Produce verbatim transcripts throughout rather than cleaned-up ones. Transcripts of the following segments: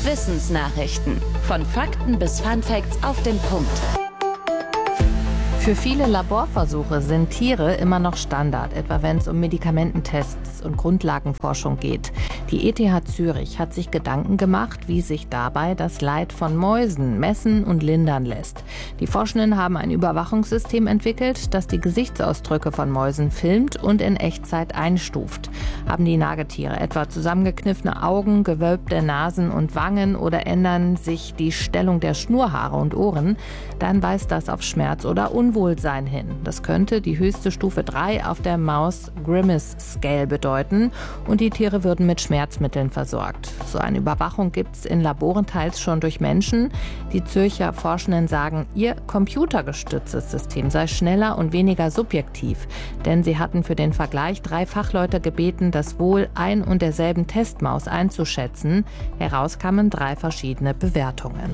Wissensnachrichten. Von Fakten bis Funfacts auf den Punkt. Für viele Laborversuche sind Tiere immer noch Standard, etwa wenn es um Medikamententests und Grundlagenforschung geht. Die E T H Zürich hat sich Gedanken gemacht, wie sich dabei das Leid von Mäusen messen und lindern lässt. Die Forschenden haben ein Überwachungssystem entwickelt, das die Gesichtsausdrücke von Mäusen filmt und in Echtzeit einstuft. Haben die Nagetiere etwa zusammengekniffene Augen, gewölbte Nasen und Wangen oder ändern sich die Stellung der Schnurrhaare und Ohren, dann weist das auf Schmerz oder Unwohlsein hin. Das könnte die höchste Stufe drei auf der Maus Grimace Scale bedeuten und die Tiere würden mit Schmerzmitteln versorgt. So eine Überwachung gibt es in Laboren teils schon durch Menschen. Die Zürcher Forschenden sagen, ihr computergestütztes System sei schneller und weniger subjektiv. Denn sie hatten für den Vergleich drei Fachleute gebeten, das Wohl ein und derselben Testmaus einzuschätzen. Heraus kamen drei verschiedene Bewertungen.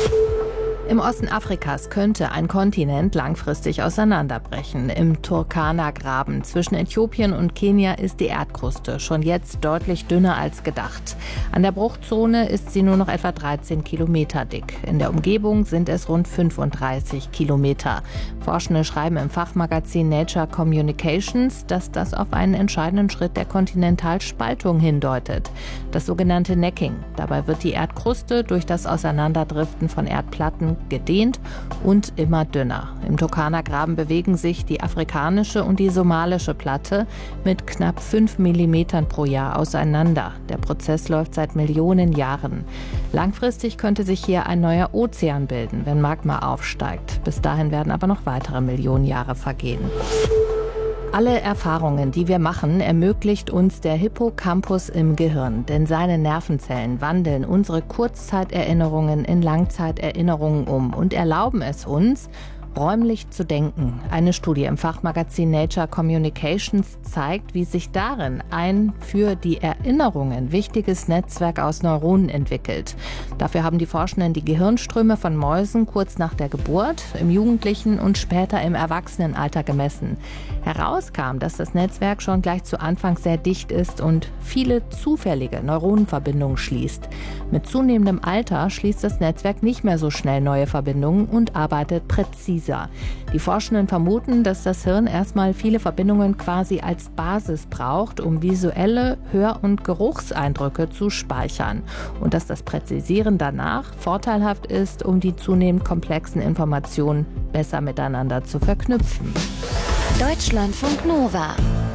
Im Osten Afrikas könnte ein Kontinent langfristig auseinanderbrechen. Im Turkana-Graben zwischen Äthiopien und Kenia ist die Erdkruste schon jetzt deutlich dünner als gedacht. An der Bruchzone ist sie nur noch etwa dreizehn Kilometer dick. In der Umgebung sind es rund fünfunddreißig Kilometer. Forschende schreiben im Fachmagazin Nature Communications, dass das auf einen entscheidenden Schritt der Kontinentalspaltung hindeutet. Das sogenannte Necking. Dabei wird die Erdkruste durch das Auseinanderdriften von Erdplatten gedehnt und immer dünner. Im Turkana-Graben bewegen sich die afrikanische und die somalische Platte mit knapp fünf Millimetern pro Jahr auseinander. Der Prozess läuft seit Millionen Jahren. Langfristig könnte sich hier ein neuer Ozean bilden, wenn Magma aufsteigt. Bis dahin werden aber noch weitere Millionen Jahre vergehen. Alle Erfahrungen, die wir machen, ermöglicht uns der Hippocampus im Gehirn. Denn seine Nervenzellen wandeln unsere Kurzzeiterinnerungen in Langzeiterinnerungen um und erlauben es uns, räumlich zu denken. Eine Studie im Fachmagazin Nature Communications zeigt, wie sich darin ein für die Erinnerungen wichtiges Netzwerk aus Neuronen entwickelt. Dafür haben die Forschenden die Gehirnströme von Mäusen kurz nach der Geburt, im Jugendlichen und später im Erwachsenenalter gemessen. Herauskam, dass das Netzwerk schon gleich zu Anfang sehr dicht ist und viele zufällige Neuronenverbindungen schließt. Mit zunehmendem Alter schließt das Netzwerk nicht mehr so schnell neue Verbindungen und arbeitet präzise. Die Forschenden vermuten, dass das Hirn erstmal viele Verbindungen quasi als Basis braucht, um visuelle, Hör- und Geruchseindrücke zu speichern. Und dass das Präzisieren danach vorteilhaft ist, um die zunehmend komplexen Informationen besser miteinander zu verknüpfen. Deutschlandfunk Nova